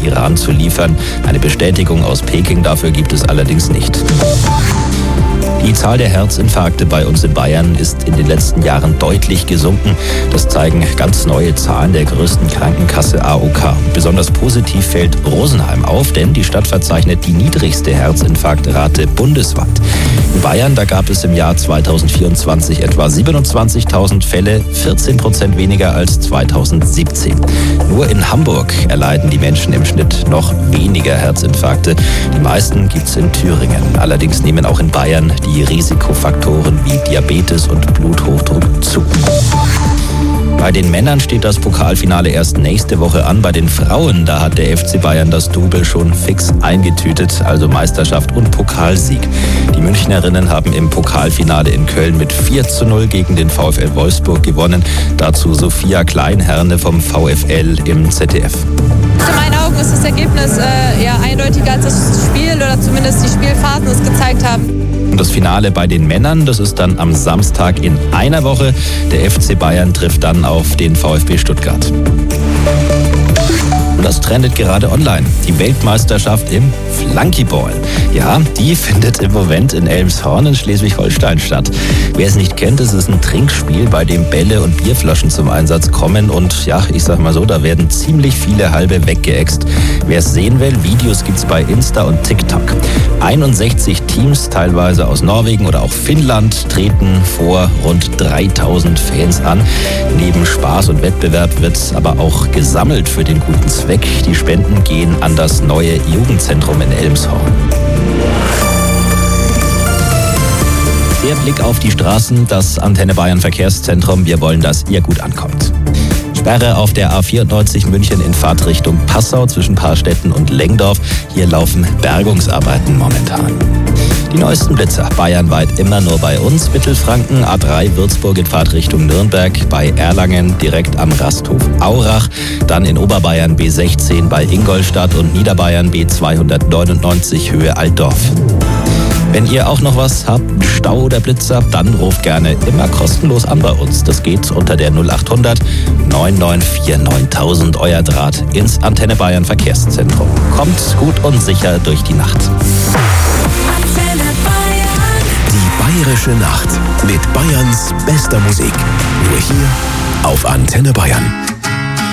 Iran zu liefern. Eine Bestätigung aus Peking dafür gibt es allerdings nicht. Die Zahl der Herzinfarkte bei uns in Bayern ist in den letzten Jahren deutlich gesunken. Das zeigen ganz neue Zahlen der größten Krankenkasse AOK. Besonders positiv fällt Rosenheim auf, denn die Stadt verzeichnet die niedrigste Herzinfarktrate bundesweit. In Bayern, da gab es im Jahr 2024 etwa 27.000 Fälle, 14% weniger als 2017. Nur in Hamburg erleiden die Menschen im Schnitt noch weniger Herzinfarkte. Die meisten gibt's in Thüringen. Allerdings nehmen auch in Bayern die Risikofaktoren wie Diabetes und Bluthochdruck zu. Bei den Männern steht das Pokalfinale erst nächste Woche an. Bei den Frauen, da hat der FC Bayern das Double schon fix eingetütet, also Meisterschaft und Pokalsieg. Die Münchnerinnen haben im Pokalfinale in Köln mit 4:0 gegen den VfL Wolfsburg gewonnen. Dazu Sophia Kleinherne vom VfL im ZDF. In meinen Augen ist das Ergebnis eindeutiger als das Spiel oder zumindest die Spielphasen es gezeigt haben. Und das Finale bei den Männern, das ist dann am Samstag in einer Woche. Der FC Bayern trifft dann auf den VfB Stuttgart. Und das trendet gerade online. Die Weltmeisterschaft im Flunkyball. Ja, die findet im Moment in Elmshorn in Schleswig-Holstein statt. Wer es nicht kennt, es ist ein Trinkspiel, bei dem Bälle und Bierflaschen zum Einsatz kommen. Und ja, ich sag mal so, da werden ziemlich viele halbe weggeäxt. Wer es sehen will, Videos gibt's bei Insta und TikTok. 61 Teams, teilweise aus Norwegen oder auch Finnland, treten vor rund 3000 Fans an. Neben Spaß und Wettbewerb wird aber auch gesammelt für den guten Zweck. Die Spenden gehen an das neue Jugendzentrum in Elmshorn. Der Blick auf die Straßen, das Antenne Bayern Verkehrszentrum. Wir wollen, dass ihr gut ankommt. Sperre auf der A94 München in Fahrtrichtung Passau zwischen Paarstetten und Lengdorf. Hier laufen Bergungsarbeiten momentan. Die neuesten Blitzer bayernweit immer nur bei uns. Mittelfranken A3 Würzburg in Fahrtrichtung Nürnberg, bei Erlangen direkt am Rasthof Aurach, dann in Oberbayern B16 bei Ingolstadt und Niederbayern B299 Höhe Altdorf. Wenn ihr auch noch was habt, Stau oder Blitzer, dann ruft gerne immer kostenlos an bei uns. Das geht unter der 0800 994 9000, euer Draht ins Antenne Bayern Verkehrszentrum. Kommt gut und sicher durch die Nacht. Die Bayerische Nacht mit Bayerns bester Musik. Nur hier auf Antenne Bayern.